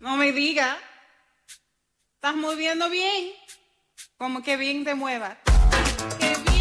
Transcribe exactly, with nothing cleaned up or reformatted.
No me digas. Estás moviendo bien. Como que bien te muevas. Que bien.